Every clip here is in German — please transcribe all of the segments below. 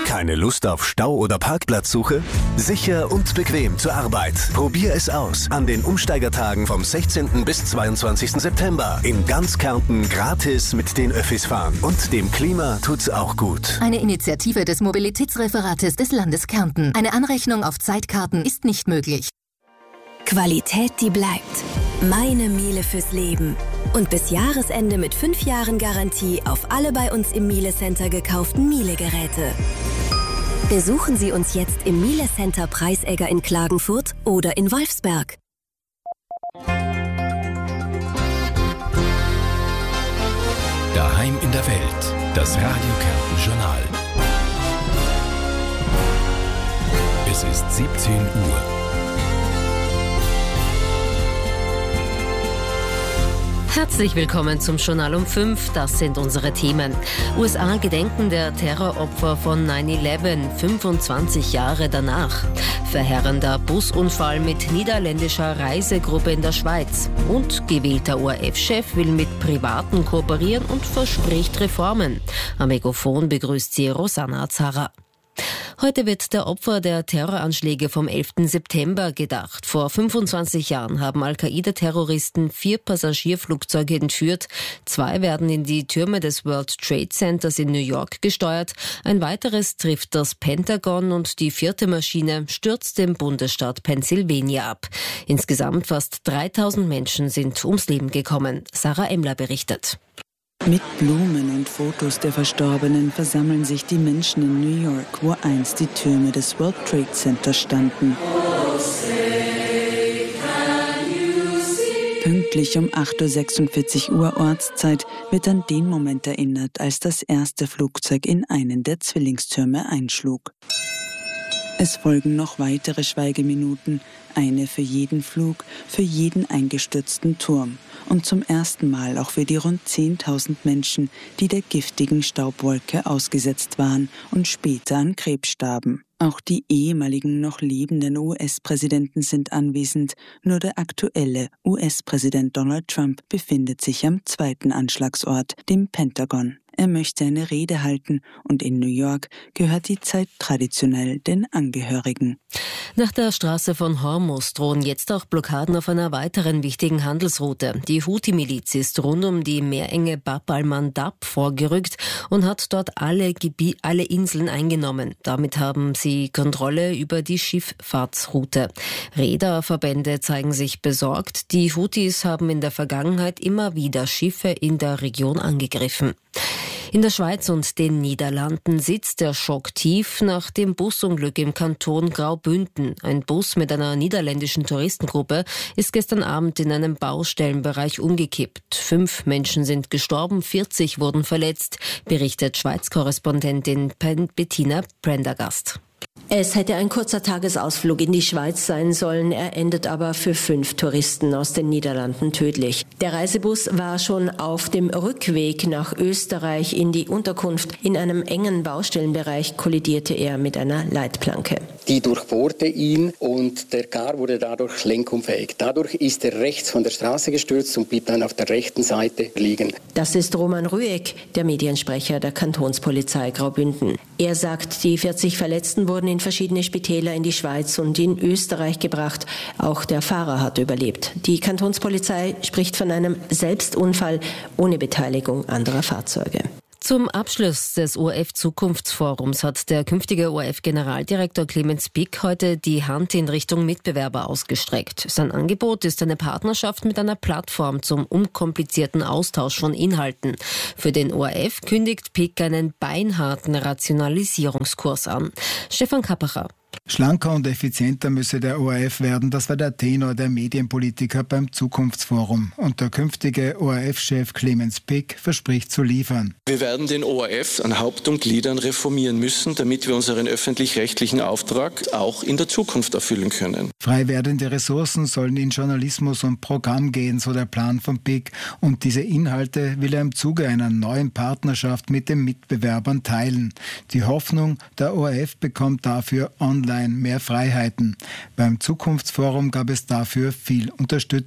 Keine Lust auf Stau oder Parkplatzsuche? Sicher und bequem zur Arbeit. Probier es aus an den Umsteigertagen vom 16. bis 22. September. In ganz Kärnten gratis mit den Öffis fahren. Und dem Klima tut's auch gut. Eine Initiative des Mobilitätsreferates des Landes Kärnten. Eine Anrechnung auf Zeitkarten ist nicht möglich. Qualität, die bleibt. Meine Miele fürs Leben. Und bis Jahresende mit 5 Jahren Garantie auf alle bei uns im Miele Center gekauften Miele-Geräte. Besuchen Sie uns jetzt im Miele Center Preisegger in Klagenfurt oder in Wolfsberg. Daheim in der Welt. Das Radio Kärnten Journal. Es ist 17 Uhr. Herzlich willkommen zum Journal um 5. Das sind unsere Themen. USA gedenken der Terroropfer von 9/11, 25 Jahre danach. Verheerender Busunfall mit niederländischer Reisegruppe in der Schweiz. Und gewählter ORF-Chef will mit Privaten kooperieren und verspricht Reformen. Am Megafon begrüßt sie Rosanna Azara. Heute wird der Opfer der Terroranschläge vom 11. September gedacht. Vor 25 Jahren haben Al-Qaida-Terroristen 4 Passagierflugzeuge entführt. 2 werden in die Türme des World Trade Centers in New York gesteuert. Ein weiteres trifft das Pentagon und die 4. Maschine stürzt im Bundesstaat Pennsylvania ab. Insgesamt fast 3000 Menschen sind ums Leben gekommen. Sarah Emler berichtet. Mit Blumen und Fotos der Verstorbenen versammeln sich die Menschen in New York, wo einst die Türme des World Trade Center standen. Pünktlich um 8:46 Uhr Ortszeit wird an den Moment erinnert, als das erste Flugzeug in einen der Zwillingstürme einschlug. Es folgen noch weitere Schweigeminuten, eine für jeden Flug, für jeden eingestürzten Turm und zum ersten Mal auch für die rund 10.000 Menschen, die der giftigen Staubwolke ausgesetzt waren und später an Krebs starben. Auch die ehemaligen noch lebenden US-Präsidenten sind anwesend, nur der aktuelle US-Präsident Donald Trump befindet sich am zweiten Anschlagsort, dem Pentagon. Er möchte eine Rede halten und in New York gehört die Zeit traditionell den Angehörigen. Nach der Straße von Hormuz drohen jetzt auch Blockaden auf einer weiteren wichtigen Handelsroute. Die Houthi-Miliz ist rund um die Meerenge Bab al-Mandab vorgerückt und hat dort alle Inseln eingenommen. Damit haben sie Kontrolle über die Schifffahrtsroute. Reederverbände zeigen sich besorgt. Die Houthis haben in der Vergangenheit immer wieder Schiffe in der Region angegriffen. In der Schweiz und den Niederlanden sitzt der Schock tief nach dem Busunglück im Kanton Graubünden. Ein Bus mit einer niederländischen Touristengruppe ist gestern Abend in einem Baustellenbereich umgekippt. 5 Menschen sind gestorben, 40 wurden verletzt, berichtet Schweiz-Korrespondentin Bettina Prendergast. Es hätte ein kurzer Tagesausflug in die Schweiz sein sollen, er endet aber für 5 Touristen aus den Niederlanden tödlich. Der Reisebus war schon auf dem Rückweg nach Österreich in die Unterkunft. In einem engen Baustellenbereich kollidierte er mit einer Leitplanke. Die durchbohrte ihn und der Car wurde dadurch lenkunfähig. Dadurch ist er rechts von der Straße gestürzt und blieb dann auf der rechten Seite liegen. Das ist Roman Rüegg, der Mediensprecher der Kantonspolizei Graubünden. Er sagt, die 40 Verletzten wurden in verschiedene Spitäler in die Schweiz und in Österreich gebracht. Auch der Fahrer hat überlebt. Die Kantonspolizei spricht von einem Selbstunfall ohne Beteiligung anderer Fahrzeuge. Zum Abschluss des ORF-Zukunftsforums hat der künftige ORF-Generaldirektor Clemens Pick heute die Hand in Richtung Mitbewerber ausgestreckt. Sein Angebot ist eine Partnerschaft mit einer Plattform zum unkomplizierten Austausch von Inhalten. Für den ORF kündigt Pick einen beinharten Rationalisierungskurs an. Stefan Kappacher. Schlanker und effizienter müsse der ORF werden, das war der Tenor der Medienpolitiker beim Zukunftsforum. Und der künftige ORF-Chef Clemens Pick verspricht zu liefern. Wir werden den ORF an Haupt und Gliedern reformieren müssen, damit wir unseren öffentlich-rechtlichen Auftrag auch in der Zukunft erfüllen können. Frei werdende Ressourcen sollen in Journalismus und Programm gehen, so der Plan von Pick. Und diese Inhalte will er im Zuge einer neuen Partnerschaft mit den Mitbewerbern teilen. Die Hoffnung, der ORF bekommt dafür online mehr Freiheiten. Beim Zukunftsforum gab es dafür viel Unterstützung.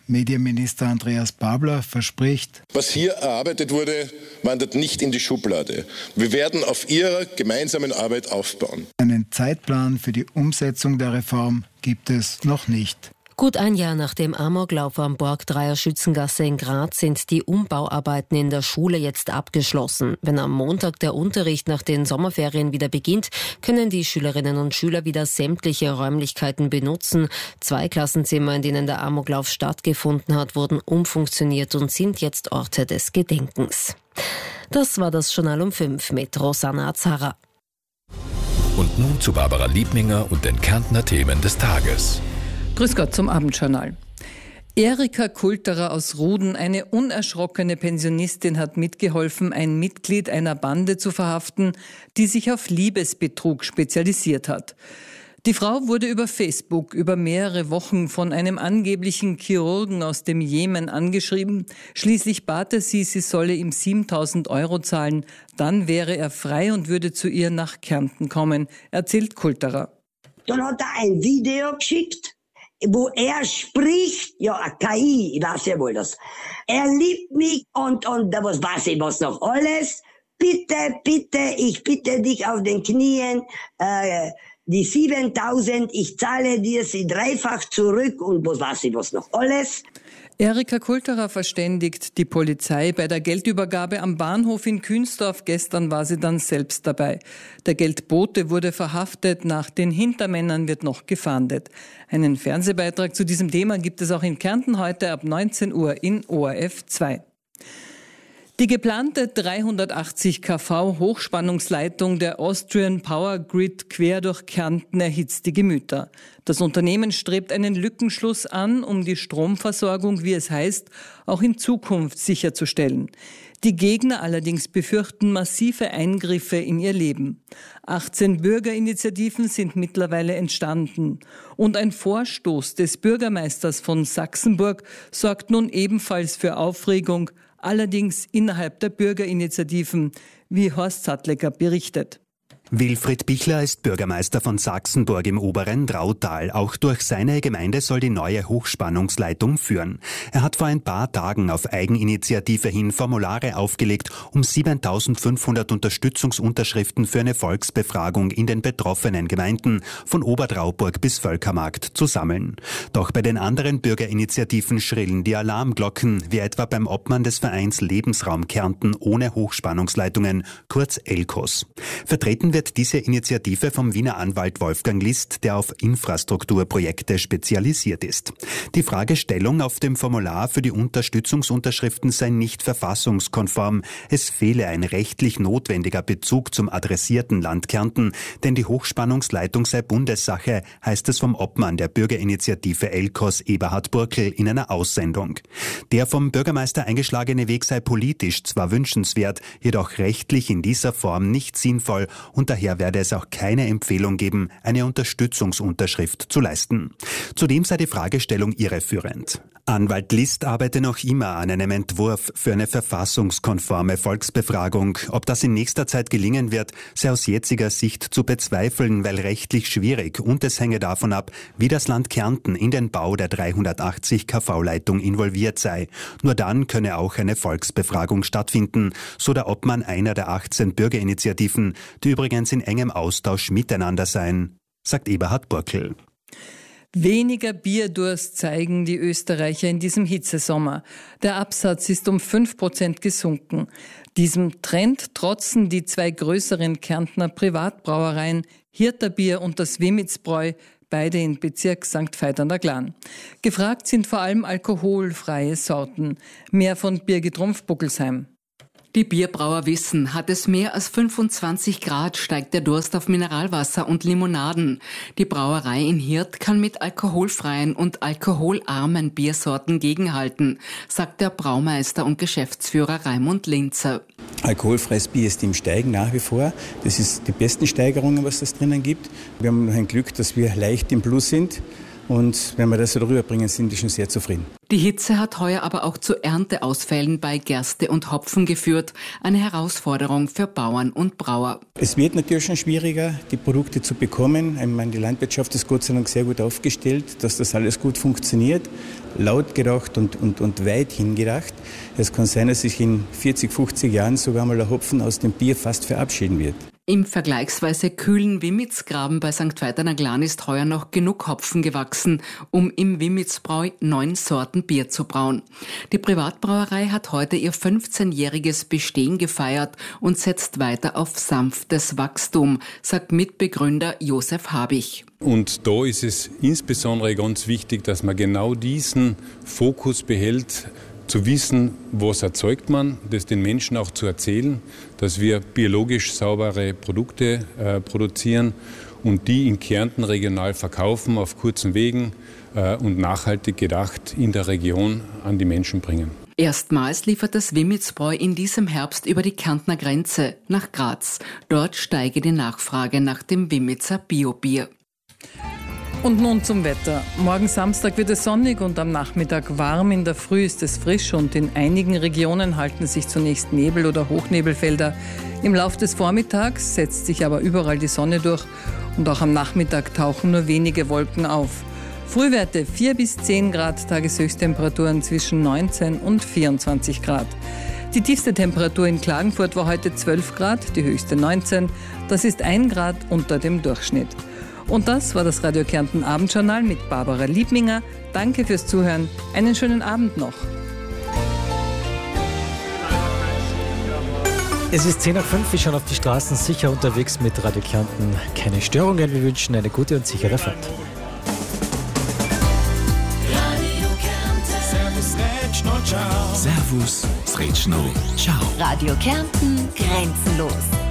Medienminister Andreas Babler verspricht: Was hier erarbeitet wurde, wandert nicht in die Schublade. Wir werden auf ihrer gemeinsamen Arbeit aufbauen. Einen Zeitplan für die Umsetzung der Reform gibt es noch nicht. Gut ein Jahr nach dem Amoklauf am Borgdreier Schützengasse in Graz sind die Umbauarbeiten in der Schule jetzt abgeschlossen. Wenn am Montag der Unterricht nach den Sommerferien wieder beginnt, können die Schülerinnen und Schüler wieder sämtliche Räumlichkeiten benutzen. 2 Klassenzimmer, in denen der Amoklauf stattgefunden hat, wurden umfunktioniert und sind jetzt Orte des Gedenkens. Das war das Journal um 5 mit Rosanna Azara. Und nun zu Barbara Liebminger und den Kärntner Themen des Tages. Grüß Gott zum Abendjournal. Erika Kulterer aus Ruden, eine unerschrockene Pensionistin, hat mitgeholfen, ein Mitglied einer Bande zu verhaften, die sich auf Liebesbetrug spezialisiert hat. Die Frau wurde über Facebook über mehrere Wochen von einem angeblichen Chirurgen aus dem Jemen angeschrieben. Schließlich bat er sie solle ihm 7.000 € zahlen. Dann wäre er frei und würde zu ihr nach Kärnten kommen, erzählt Kulterer. Dann hat er ein Video geschickt, wo er spricht, ja, eine KI, ich weiß ja wohl das. Er liebt mich und was weiß ich was noch alles. Bitte, ich bitte dich auf den Knien, die 7.000, ich zahle dir sie dreifach zurück und was weiß ich was noch alles. Erika Kulterer verständigt die Polizei bei der Geldübergabe am Bahnhof in Künsdorf. Gestern war sie dann selbst dabei. Der Geldbote wurde verhaftet, nach den Hintermännern wird noch gefahndet. Einen Fernsehbeitrag zu diesem Thema gibt es auch in Kärnten heute ab 19 Uhr in ORF 2. Die geplante 380 kV Hochspannungsleitung der Austrian Power Grid quer durch Kärnten erhitzt die Gemüter. Das Unternehmen strebt einen Lückenschluss an, um die Stromversorgung, wie es heißt, auch in Zukunft sicherzustellen. Die Gegner allerdings befürchten massive Eingriffe in ihr Leben. 18 Bürgerinitiativen sind mittlerweile entstanden. Und ein Vorstoß des Bürgermeisters von Sachsenburg sorgt nun ebenfalls für Aufregung, allerdings innerhalb der Bürgerinitiativen, wie Horst Sattlecker berichtet. Wilfried Bichler ist Bürgermeister von Sachsenburg im oberen Drautal. Auch durch seine Gemeinde soll die neue Hochspannungsleitung führen. Er hat vor ein paar Tagen auf Eigeninitiative hin Formulare aufgelegt, um 7.500 Unterstützungsunterschriften für eine Volksbefragung in den betroffenen Gemeinden von Oberdrauburg bis Völkermarkt zu sammeln. Doch bei den anderen Bürgerinitiativen schrillen die Alarmglocken, wie etwa beim Obmann des Vereins Lebensraum Kärnten ohne Hochspannungsleitungen, kurz ELKOS. Vertreten wird diese Initiative vom Wiener Anwalt Wolfgang List, der auf Infrastrukturprojekte spezialisiert ist. Die Fragestellung auf dem Formular für die Unterstützungsunterschriften sei nicht verfassungskonform. Es fehle ein rechtlich notwendiger Bezug zum adressierten Land Kärnten, denn die Hochspannungsleitung sei Bundessache, heißt es vom Obmann der Bürgerinitiative ELKOS Eberhard Burkl in einer Aussendung. Der vom Bürgermeister eingeschlagene Weg sei politisch zwar wünschenswert, jedoch rechtlich in dieser Form nicht sinnvoll und daher werde es auch keine Empfehlung geben, eine Unterstützungsunterschrift zu leisten. Zudem sei die Fragestellung irreführend. Anwalt List arbeite noch immer an einem Entwurf für eine verfassungskonforme Volksbefragung. Ob das in nächster Zeit gelingen wird, sei aus jetziger Sicht zu bezweifeln, weil rechtlich schwierig und es hänge davon ab, wie das Land Kärnten in den Bau der 380 kV-Leitung involviert sei. Nur dann könne auch eine Volksbefragung stattfinden, so der Obmann einer der 18 Bürgerinitiativen, die übrigens in engem Austausch miteinander seien, sagt Eberhard Burkl. Weniger Bierdurst zeigen die Österreicher in diesem Hitzesommer. Der Absatz ist um 5% gesunken. Diesem Trend trotzen die 2 größeren Kärntner Privatbrauereien, Hirterbier und das Wimitzbräu, beide in Bezirk St. Veit an der Glan. Gefragt sind vor allem alkoholfreie Sorten. Mehr von Birgit Rumpf-Buckelsheim. Die Bierbrauer wissen, hat es mehr als 25 Grad, steigt der Durst auf Mineralwasser und Limonaden. Die Brauerei in Hirt kann mit alkoholfreien und alkoholarmen Biersorten gegenhalten, sagt der Braumeister und Geschäftsführer Raimund Linzer. Alkoholfreies Bier ist im Steigen nach wie vor. Das ist die besten Steigerungen, was es drinnen gibt. Wir haben ein Glück, dass wir leicht im Plus sind. Und wenn wir das so rüberbringen, sind die schon sehr zufrieden. Die Hitze hat heuer aber auch zu Ernteausfällen bei Gerste und Hopfen geführt. Eine Herausforderung für Bauern und Brauer. Es wird natürlich schon schwieriger, die Produkte zu bekommen. Ich meine, die Landwirtschaft ist Gott sei Dank sehr gut aufgestellt, dass das alles gut funktioniert. Laut gedacht und weit hingedacht. Es kann sein, dass sich in 40, 50 Jahren sogar mal der Hopfen aus dem Bier fast verabschieden wird. Im vergleichsweise kühlen Wimmitzgraben bei St. Veit-an-der-Glan ist heuer noch genug Hopfen gewachsen, um im Wimmitzbräu 9 Sorten Bier zu brauen. Die Privatbrauerei hat heute ihr 15-jähriges Bestehen gefeiert und setzt weiter auf sanftes Wachstum, sagt Mitbegründer Josef Habich. Und da ist es insbesondere ganz wichtig, dass man genau diesen Fokus behält, zu wissen, was erzeugt man, das den Menschen auch zu erzählen, dass wir biologisch saubere Produkte produzieren und die in Kärnten regional verkaufen, auf kurzen Wegen und nachhaltig gedacht in der Region an die Menschen bringen. Erstmals liefert das Wimmitzbräu in diesem Herbst über die Kärntner Grenze nach Graz. Dort steige die Nachfrage nach dem Wimmitzer Biobier. Und nun zum Wetter. Morgen Samstag wird es sonnig und am Nachmittag warm. In der Früh ist es frisch und in einigen Regionen halten sich zunächst Nebel- oder Hochnebelfelder. Im Lauf des Vormittags setzt sich aber überall die Sonne durch und auch am Nachmittag tauchen nur wenige Wolken auf. Frühwerte 4 bis 10 Grad, Tageshöchsttemperaturen zwischen 19 und 24 Grad. Die tiefste Temperatur in Klagenfurt war heute 12 Grad, die höchste 19. Das ist 1 Grad unter dem Durchschnitt. Und das war das Radio Kärnten Abendjournal mit Barbara Liebminger. Danke fürs Zuhören. Einen schönen Abend noch. Es ist 10:05 Uhr, wir schauen auf die Straßen, sicher unterwegs mit Radio Kärnten. Keine Störungen, wir wünschen eine gute und sichere Fahrt. Servus, Sretschno, ciao. Radio Kärnten, grenzenlos.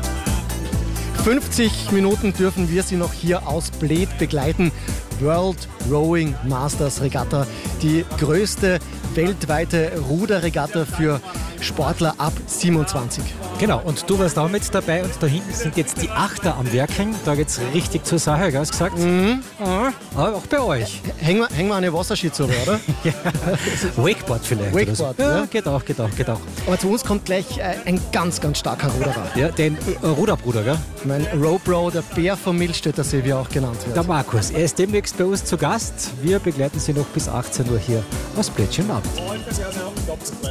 50 Minuten dürfen wir Sie noch hier aus Bled begleiten. World Rowing Masters Regatta, die größte weltweite Ruderregatta für Sportler ab 27. Genau, und du warst auch mit dabei und da hinten sind jetzt die Achter am Werken. Da geht's richtig zur Sache, gell, hast gesagt? Aber auch bei euch. Hängen wir eine Wasserskizurre, oder? Ja. Wakeboard vielleicht. Wakeboard, so. ja. Geht auch. Aber zu uns kommt gleich ein ganz, ganz starker Ruderer. Ja, den Ruderbruder, gell? Mein Rope-Bro, der Bär vom Milchstädter See, wie er auch genannt wird. Der Markus, er ist demnächst bei uns zu Gast. Wir begleiten Sie noch bis 18 Uhr hier aus Bled. Schönen Abend.